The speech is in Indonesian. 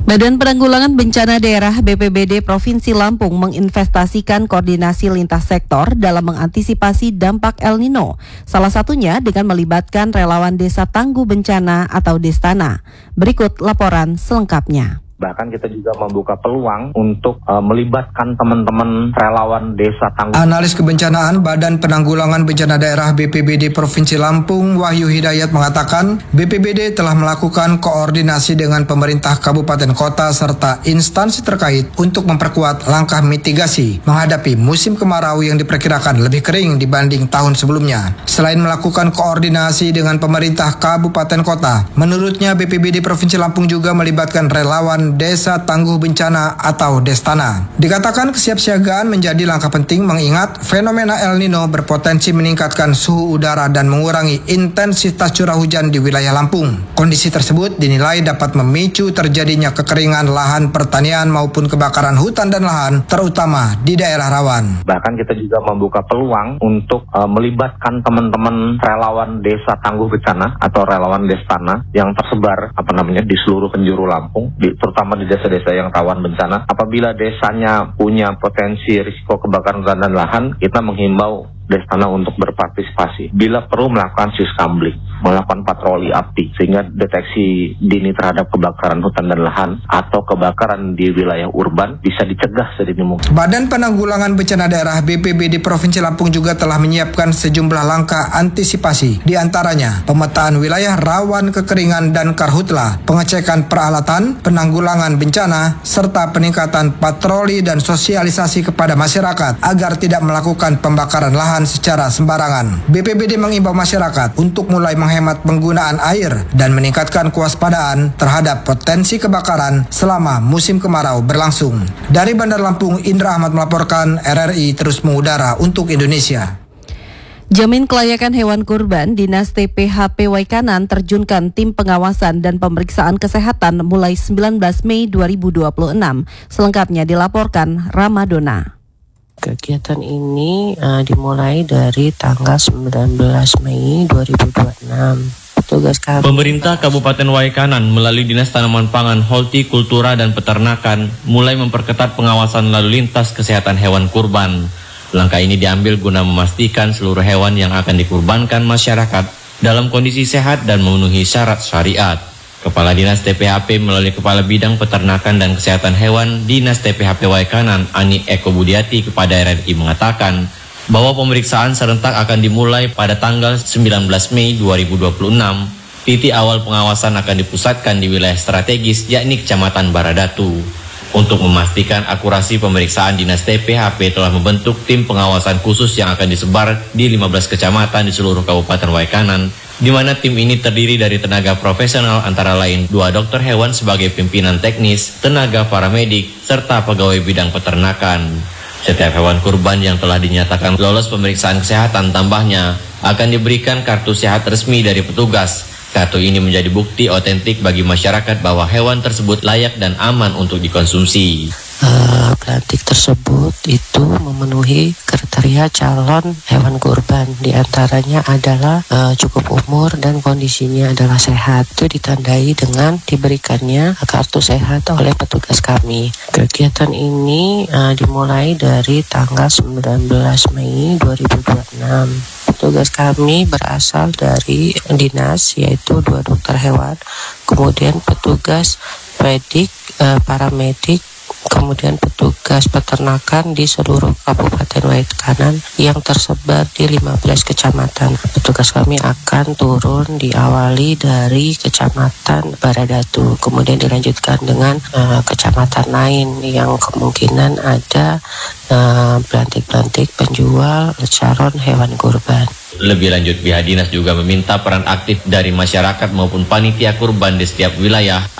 Badan Penanggulangan Bencana Daerah BPBD Provinsi Lampung menginvestasikan koordinasi lintas sektor dalam mengantisipasi dampak El Nino. Salah satunya dengan melibatkan relawan Desa Tangguh Bencana atau Destana. Berikut laporan selengkapnya. Bahkan kita juga membuka peluang untuk melibatkan teman-teman relawan Desa Tangguh. Analis kebencanaan Badan Penanggulangan Bencana Daerah BPBD Provinsi Lampung, Wahyu Hidayat mengatakan, BPBD telah melakukan koordinasi dengan pemerintah kabupaten kota serta instansi terkait untuk memperkuat langkah mitigasi menghadapi musim kemarau yang diperkirakan lebih kering dibanding tahun sebelumnya. Selain melakukan koordinasi dengan pemerintah kabupaten kota, menurutnya BPBD Provinsi Lampung juga melibatkan relawan Desa Tangguh Bencana atau Destana. Dikatakan kesiapsiagaan menjadi langkah penting mengingat fenomena El Nino berpotensi meningkatkan suhu udara dan mengurangi intensitas curah hujan di wilayah Lampung. Kondisi tersebut dinilai dapat memicu terjadinya kekeringan lahan pertanian maupun kebakaran hutan dan lahan, terutama di daerah rawan. Bahkan kita juga membuka peluang untuk melibatkan teman-teman relawan Desa Tangguh Bencana atau relawan Destana yang tersebar di seluruh penjuru Lampung, terutama di desa-desa yang rawan bencana. Apabila desanya punya potensi risiko kebakaran hutan dan lahan, kita menghimbau Destana untuk berpartisipasi. Bila perlu melakukan siskamling, melakukan patroli api, sehingga deteksi dini terhadap kebakaran hutan dan lahan atau kebakaran di wilayah urban bisa dicegah sedini mungkin. Badan Penanggulangan Bencana Daerah BPBD Provinsi Lampung juga telah menyiapkan sejumlah langkah antisipasi, di antaranya pemetaan wilayah rawan kekeringan dan karhutla, pengecekan peralatan, penanggulangan bencana, serta peningkatan patroli dan sosialisasi kepada masyarakat agar tidak melakukan pembakaran lahan secara sembarangan. BPBD mengimbau masyarakat untuk mulai menghemat penggunaan air dan meningkatkan kewaspadaan terhadap potensi kebakaran selama musim kemarau berlangsung. Dari Bandar Lampung, Indra Ahmad melaporkan, RRI terus mengudara untuk Indonesia. Jamin kelayakan hewan kurban, Dinas TPHP Waikanan terjunkan tim pengawasan dan pemeriksaan kesehatan mulai 19 Mei 2026. Selengkapnya dilaporkan Ramadona. Kegiatan ini dimulai dari tanggal 19 Mei 2026. Petugas kami. Pemerintah Kabupaten Waikanan melalui Dinas Tanaman Pangan, Hortikultura dan Peternakan mulai memperketat pengawasan lalu lintas kesehatan hewan kurban. Langkah ini diambil guna memastikan seluruh hewan yang akan dikurbankan masyarakat dalam kondisi sehat dan memenuhi syarat syariat. Kepala Dinas TPHP melalui Kepala Bidang Peternakan dan Kesehatan Hewan Dinas TPHP Waikanan, Ani Eko Budiati kepada RRI mengatakan bahwa pemeriksaan serentak akan dimulai pada tanggal 19 Mei 2026. Titik awal pengawasan akan dipusatkan di wilayah strategis yakni Kecamatan Baradatu. Untuk memastikan akurasi pemeriksaan, Dinas TPHP telah membentuk tim pengawasan khusus yang akan disebar di 15 kecamatan di seluruh Kabupaten Waikanan, di mana tim ini terdiri dari tenaga profesional antara lain 2 dokter hewan sebagai pimpinan teknis, tenaga paramedik, serta pegawai bidang peternakan. Setiap hewan kurban yang telah dinyatakan lolos pemeriksaan kesehatan tambahnya akan diberikan kartu sehat resmi dari petugas. Kartu ini menjadi bukti otentik bagi masyarakat bahwa hewan tersebut layak dan aman untuk dikonsumsi. Pelantik tersebut itu memenuhi kriteria calon hewan kurban. Di antaranya adalah cukup umur dan kondisinya adalah sehat. Itu ditandai dengan diberikannya kartu sehat oleh petugas kami. Kegiatan ini dimulai dari tanggal 19 Mei 2026. Petugas kami berasal dari dinas, yaitu 2 dokter hewan, kemudian petugas medik, paramedik, kemudian petugas peternakan di seluruh Kabupaten Waikanan yang tersebar di 15 kecamatan. Petugas kami akan turun diawali dari Kecamatan Baradatu, kemudian dilanjutkan dengan kecamatan lain yang kemungkinan ada pelantik-pelantik penjual calon hewan kurban. Lebih lanjut, pihak dinas juga meminta peran aktif dari masyarakat maupun panitia kurban di setiap wilayah